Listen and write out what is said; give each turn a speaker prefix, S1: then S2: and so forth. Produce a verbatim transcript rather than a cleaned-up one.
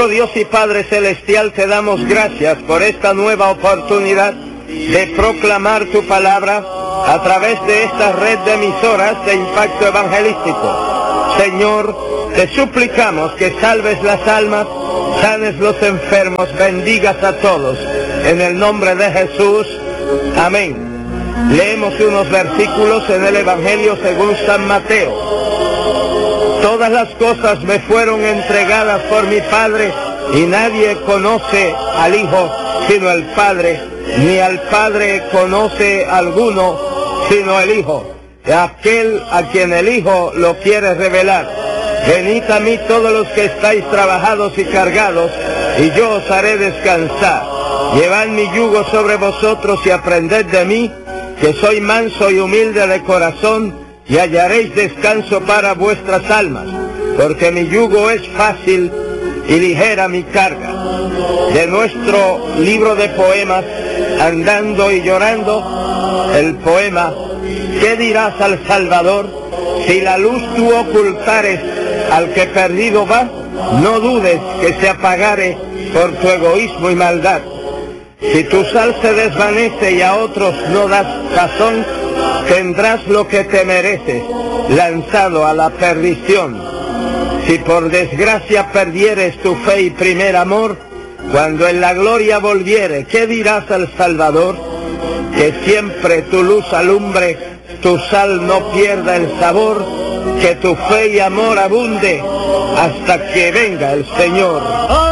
S1: Nuestro Dios y Padre Celestial, te damos gracias por esta nueva oportunidad de proclamar tu palabra a través de esta red de emisoras de impacto evangelístico. Señor, te suplicamos que salves las almas, sanes los enfermos, bendigas a todos. En el nombre de Jesús, amén. Leemos unos versículos en el Evangelio según San Mateo. Todas las cosas me fueron entregadas por mi Padre, y nadie conoce al Hijo sino el Padre, ni al Padre conoce alguno sino el Hijo, aquel a quien el Hijo lo quiere revelar. Venid a mí todos los que estáis trabajados y cargados, y yo os haré descansar. Llevad mi yugo sobre vosotros y aprended de mí, que soy manso y humilde de corazón, y hallaréis descanso para vuestras almas, porque mi yugo es fácil y ligera mi carga. De nuestro libro de poemas, Andando y Llorando, el poema ¿Qué dirás al Salvador? Si la luz tú ocultares al que perdido va, no dudes que se apagare por tu egoísmo y maldad. Si tu sal se desvanece y a otros no das razón, tendrás lo que te mereces, lanzado a la perdición. Si por desgracia perdieres tu fe y primer amor, cuando en la gloria volviere, ¿qué dirás al Salvador? Que siempre tu luz alumbre, tu sal no pierda el sabor, que tu fe y amor abunde hasta que venga el Señor.